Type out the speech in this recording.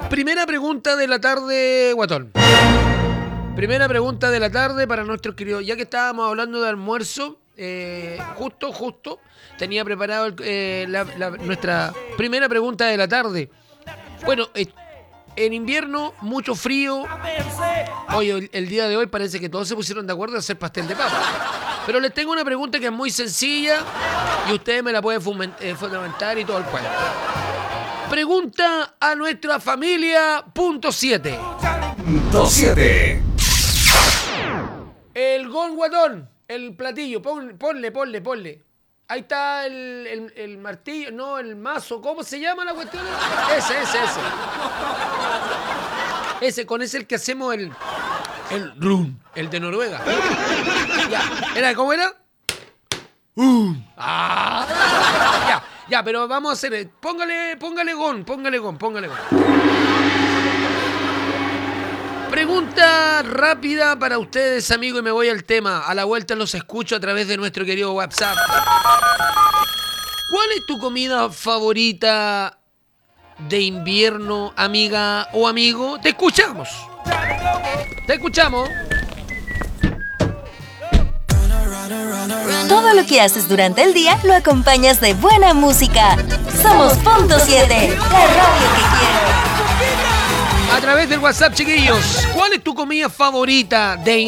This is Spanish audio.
Primera pregunta de la tarde, Guatón. Primera pregunta de la tarde para nuestros queridos. Ya que estábamos hablando de almuerzo, justo tenía preparado nuestra primera pregunta de la tarde. Bueno, en invierno, mucho frío. Hoy, el día de hoy parece que todos se pusieron de acuerdo en hacer pastel de papa. Pero les tengo una pregunta que es muy sencilla y ustedes me la pueden fundamentar y todo el cual. Pregunta a nuestra familia, punto 7. Punto 7. El Guatón, el platillo, ponle. Ahí está el martillo, no, el mazo, ¿cómo se llama la cuestión? Ese. Ese, con ese el que hacemos el rum, el de Noruega. Ya, ¿cómo era? Ya, pero vamos a hacer, póngale gon. Pregunta rápida para ustedes, amigos, y me voy al tema. A la vuelta los escucho a través de nuestro querido WhatsApp. ¿Cuál es tu comida favorita de invierno, amiga o amigo? Te escuchamos. Todo lo que haces durante el día lo acompañas de buena música. Somos Punto 7, la radio que quieres. A través del WhatsApp, chiquillos, ¿cuál es tu comida favorita de